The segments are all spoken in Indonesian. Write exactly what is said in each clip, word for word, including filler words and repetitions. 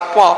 rapopo.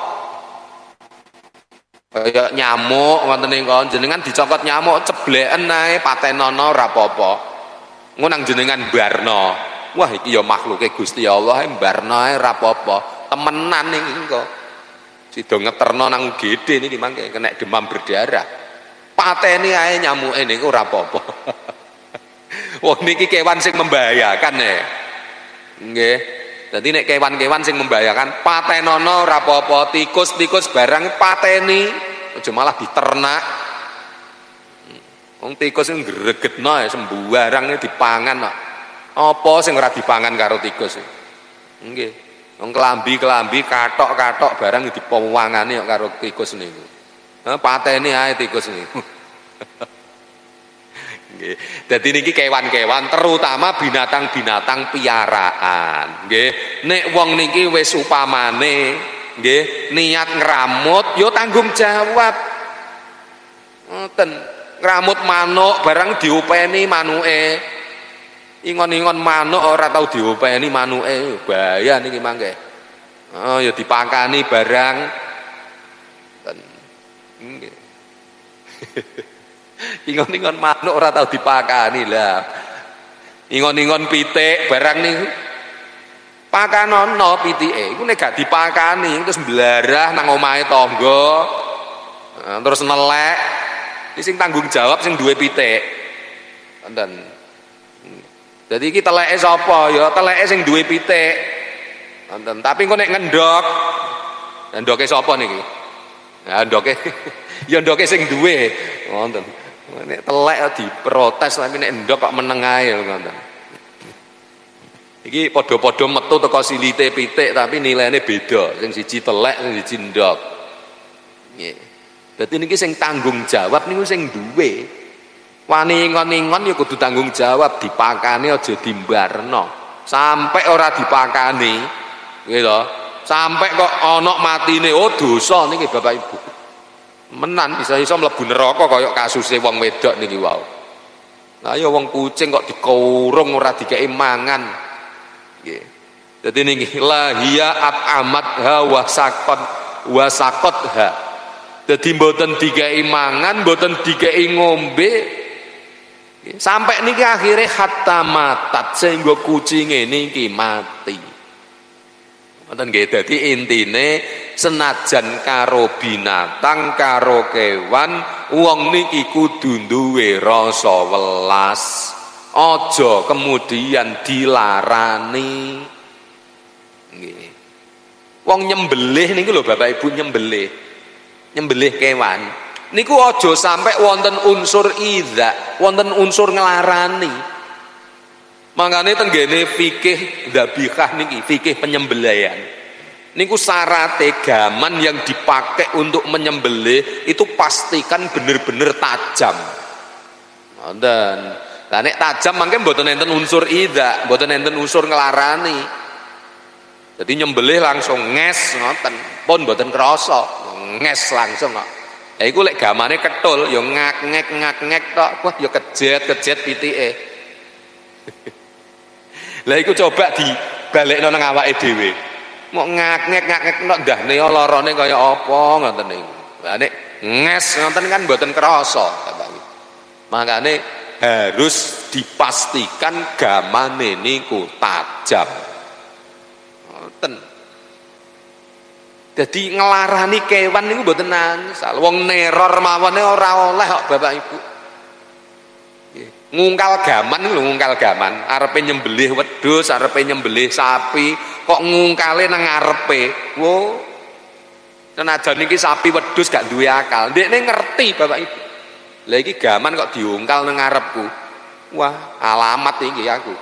Kaya nyamuk ngoten niku jenengan dicokot nyamuk cebleken ae patenono rapopo. Engko nang jenengan barno. Wah iki ya makhluke Gusti Allah barno ae rapopo. Temenan niki engko. Sida ngeterno nang U G D niki mangke kena demam berdarah. Pateni ae nyamuke niku ora apa-apa. Wong niki kewan sing membahayakan ya. Nggih. Dadi nek kewan-kewan sing membahayakan patenono ora apa-apa, tikus-tikus barang pateni, aja malah diternak. Wong tikus sing gregetno ya sembarang dipangan kok. Apa sing ora dipangan karo tikus? Nggih. Wong kelambi-kelambi kathok-kathok barang dipowangane kok karo tikus niku. Ha pateni ae tikus niku. Nggih. Dadi niki kewan-kewan terutama binatang-binatang piaraan, nggih. Nek wong niki wis upamane nggih niat ngramut ya tanggung jawab. Ngoten. Ngramut manuk barang diopeni manuke. Ingon-ingon manuk ora tau diopeni manuke, bahaya niki mangke. Oh ya dipakani barang. Nggih. Ingon-ingon manuk ora tau dipakani lah. Ingon-ingon pitik barang niku pakanono pitike iku nek gak dipakani terus mblarah nang omahe tangga. Terus nelek. Iki sing tanggung jawab sing duwe pitik. Wonten. Jadi iki teleke sapa ya teleke sing duwe pitik. Wonten. Tapi engko nek ngendhok ngendoke sapa niki? Nah, ndoke ya ndoke sing duwe. Wonten. Nek telek diprotes tapi nek ndok kok meneng ae ngoten. Iki padha-padha metu teko silite pitik tapi nilainya beda. Sing siji telek, sing siji ndok. Nggih. Dadi niki sing tanggung jawab niku sing duwe. Wani ingon-ingon ya kudu tanggung jawab, dipakani aja dimbarno. Sampai ora dipakani, gitu. Sampai kok ana matine, oh dosa niki Bapak Ibu. Menan bisa-bisa mlebu neraka kaya kasuse wong wedok niki wau. Lah ya wong kucing kok dikurung ora dikeki mangan. Nggih. Dadi niki lahiya at'amat ha wa saqat wa saqatha. Dadi mboten dikeki mangan, mboten dikeki ngombe. Sampai niki akhirnya hatta matat sehingga kucinge niki mati. Ngoten nggih. Dadi intine senajan karo binatang karo kewan wong niki kudu duwe rasa welas. Aja kemudian dilarani. Nggih. Wong nyembelih niki lho Bapak Ibu nyembelih. Nyembelih kewan. Niku aja sampai wonten unsur idza, wonten unsur ngelarani. Mangane tenggene fikih dzabihah niki, fikih penyembelihan. Niku syarate gaman yang dipakai untuk menyembelih itu pastikan bener-bener tajam. Ngoten. Lah nek tajam mangke mboten enten unsur idza, mboten enten unsur ngelarani. Jadi nyembelih langsung nges ngoten, pun mboten krasa, nges langsung kok. Ya iku lek gamane ketul ya ngak-ngek ngak-ngek tok, wah ya kejet-kejet pitike. Lah iku coba dibalekno nang awake dhewe. Mok ngak-ngek ngak-ngek tok ndahne larane kaya apa ngoten niku. Lah nek nges ngoten kan mboten krasa, Bapak. Makane harus dipastikan gamane niku tajam. Ngoten. Jadi ngelarani kewan niku mboten nangis. Wong neror mawon ora oleh kok Bapak Ibu. Ngungkal gaman lho, ngungkal gaman. Arepe nyembelih wedhus, arepe nyembelih sapi, kok ngungkale nang ngarepe. Wo. Senajan iki sapi wedhus gak duwe akal. Ndekne ngerti Bapak Ibu. Lah iki gaman kok diungkal nang ngarepku. Wah, alamat iki aku.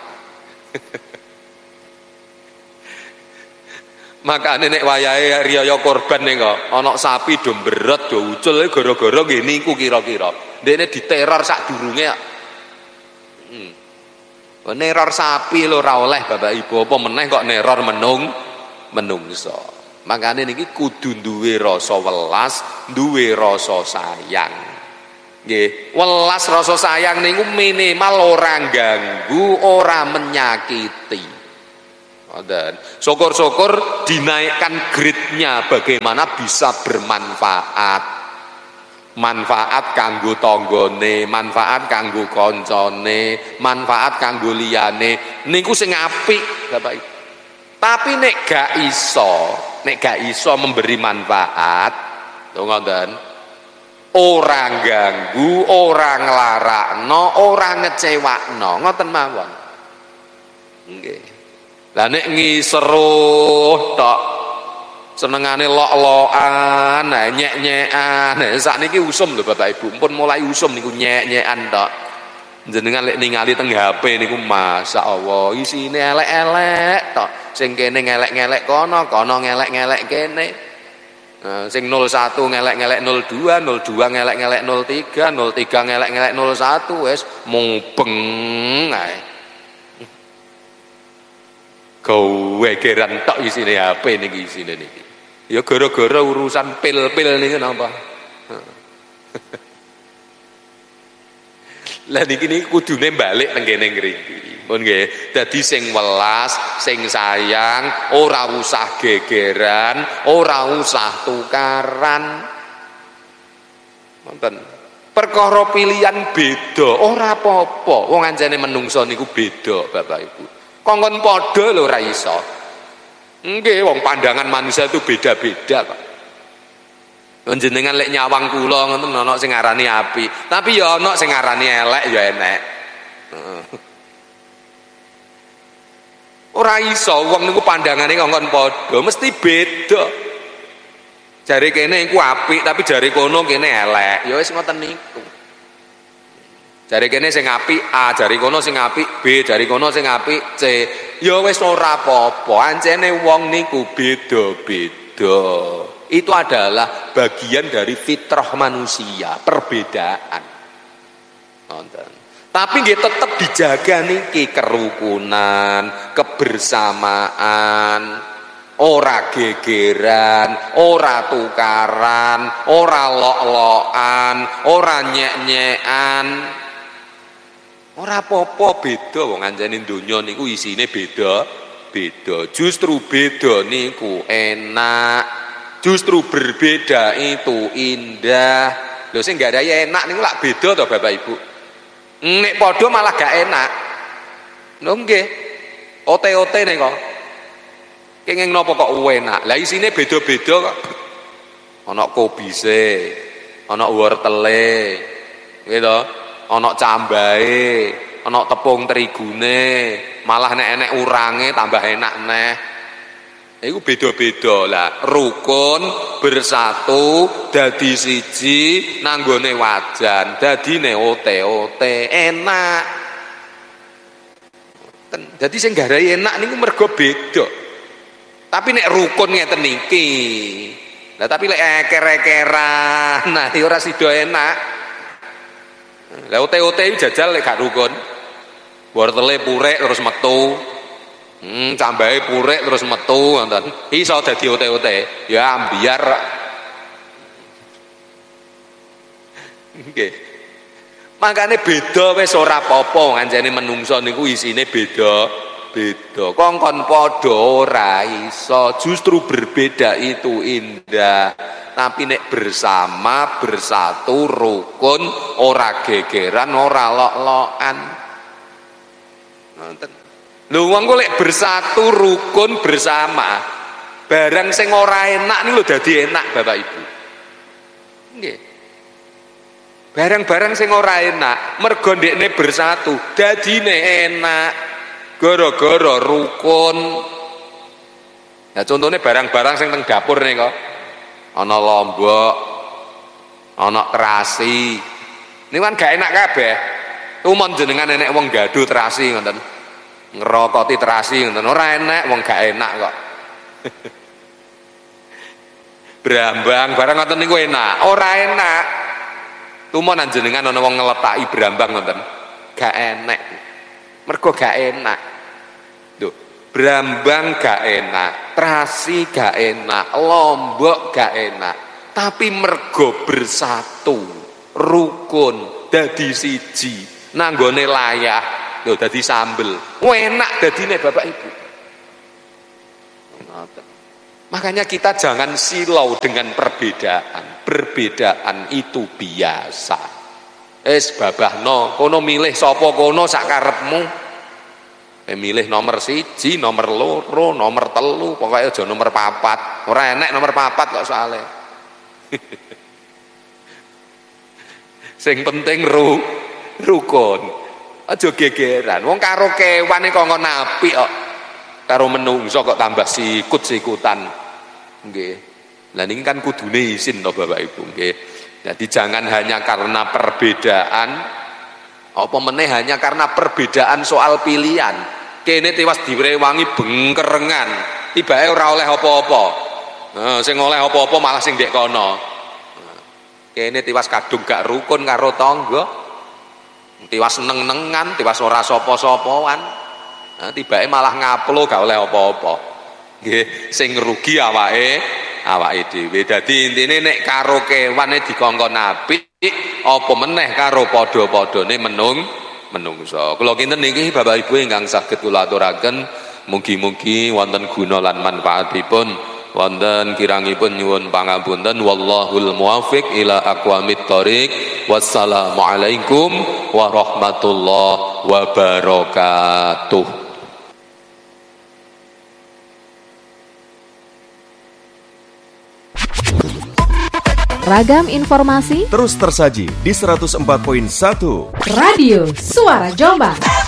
Maka nek wayahe riyaya korban niku ana sapi do mberot do ucul gara-gara nggih niku kira-kira. Ndekne diteror sak durunge kok. Hmm. Neror sapi lho ora oleh Bapak Ibu, apa meneh kok neror menung menungso. Makane niki kudu duwe rasa welas, duwe rasa sayang. Nggih, welas rasa sayang niku minimal ora ganggu, ora menyakiti. Dan syukur-syukur dinaikkan grade-nya bagaimana bisa bermanfaat. Manfaat kanggo tanggane, manfaat kanggo koncone, manfaat kanggo liyane. Niku sing apik, Bapak Ibu. Tapi nek gak iso, nek gak iso memberi manfaat, lho ngoten. Ora ganggu, ora nglarakno, ora ngecewakno, ngoten mawon. Nggih. Lah nek ngiseruh tok senengane lok-lokan, nyek-nyekan. Sakniki usum lho Bapak Ibu, pun mulai usum niku nyek-nyekan tok. Jenengan lek ningali teng H P niku masyaallah isine elek-elek tok. Sing kene ngelek-ngelek kono, kono ngelek-ngelek kene. Nah, sing nol satu ngelek-ngelek nol dua, nol dua ngelek-ngelek nol tiga, nol tiga ngelek-ngelek nol satu wis mubeng ae. Kowe geran tok isine H P niki isine niki. Ya gara-gara urusan pil-pil niku napa. Lah niki niki kudune balik teng kene ngriki. Pun nggih, dadi sing welas, sing sayang, ora usah gegeran, ora usah tukaran. Wonten. Perkara pilihan beda, ora apa-apa. Wong anjene menungso niku beda, Bapak Ibu. Kongkon padha lho ora iso. Nggih, wong pandangan manusia itu beda-beda kok. Jenengan lek nyawang kula ngoten ana sing ngarani apik, tapi ya ana sing ngarani elek ya enek. Ora iso wong niku pandangane kongkon padha, mesti beda. Jare kene iku apik, tapi jare kono kene elek. Ya wis ngoten niku. Jare kene sing apik A, jare kono sing apik B, jare kono sing apik C. Ya wis ora apa-apa, ancene wong niku beda-beda. Itu adalah bagian dari fitrah manusia, perbedaan. Nonton. Tapi nggih tetep dijaga niki kerukunan, kebersamaan, ora gegeran, ora tukaran, ora lok-lokan, ora nyek-nyekan. Ora apa-apa beda wong anjene donya niku isine beda, beda. Justru beda niku enak. Justru berbeda itu indah. Lho sing gak ada enak niku lak beda to Bapak Ibu. Nek padha malah gak enak. Lho nggih. Ote-ote nek kok. Kenging napa kok enak. Lah isine beda-beda kok. Ana kobise, ana wortele. Nggih to. Ana cambahe, ana tepung terigune, malah nek enek urange tambah enak neh. Iku beda-beda lah, rukun bersatu dadi siji nanggone wajan, dadine ote-ote enak. Dadi sing garai enak niku mergo beda. Tapi nek rukun ngeten niki. Lah tapi lek eker-ekeran, nah ora sida enak. Lah ote-ote jajal lek gak rukun. Wortele purek terus metu. Hmm, cambahe purek terus metu ngoten. Iso dadi ote-ote. Ya ambiar. Nggih. Makane beda wis ora apa-apa ngancene menungso niku isine beda. Beda. Kongkon padha ora iso. Justru berbeda itu indah. Tapi nek bersama, bersatu, rukun, ora gegeran, ora lok-lokan. Ngoten. Lho wong kok lek bersatu rukun bersama, barang sing ora enak niku lho dadi enak Bapak Ibu. Nggih. Barang-barang sing ora enak mergo ndekne bersatu, dadine enak. Gara-gara rukun. Nah contohnya barang-barang sing teng dapur nika. Ana lombok, ana terasi. Niku kan gak enak kabeh. Umon jenengan enek wong gaduh terasi ngoten. Ngerokoti terasi ngoten ora enak wong gak enak kok. Brambang barang ngoten niku enak, ora enak. Tumon jenengan ana wong ngletaki brambang ngoten. Gak enak. Mergo gak enak. Lho, brambang gak enak, terasi gak enak, lombok gak enak. Tapi mergo bersatu, rukun, dadi siji, nanggone layah. Lho dadi sambel. Enak dadine Bapak Ibu. Makanya kita jangan silau dengan perbedaan. Perbedaan itu biasa. Es babahno, kono milih sapa kono sak karepmu. Eh milih nomor siji, nomor loro, nomor telu, pokoknya aja nomor papat. Ora enek nomor papat kok soalnya. Sing penting ru rukun. Aja gegeran. Wong karo kewan iki kok apik kok. Karo menungso kok tambah sikut-sikutan. Nggih. Lah niki kan kudune isin to Bapak Ibu nggih. Jadi jangan hanya karena perbedaan apa meneh hanya karena perbedaan soal pilihan. Kene tiwas direwangi bengkerengan, tibake ora oleh apa-apa. Nah, sing oleh apa-apa malah sing ndek kono. Kene tiwas kadung gak rukun karo tangga. Tiwas neng-nengan, tiwas ora sapa-sapaan. Nah, tibake malah ngaplo gak oleh apa-apa. Nggih, sing rugi awake, awake dhewe. Dadi intine nek karo kewane dikongkon apik, apa meneh karo padha-padhane menung menungso. Kula kinten niki Bapak Ibu ingkang saged kula aturaken, mugi-mugi wonten guna lan manfaatipun. Wonten kirangipun nyuwun pangapunten, wallahul muwaffiq ila aqwamit thoriq. Wassalamualaikum warahmatullahi wabarakatuh. Ragam informasi terus tersaji di seratus empat koma satu Radio Suara Jombang.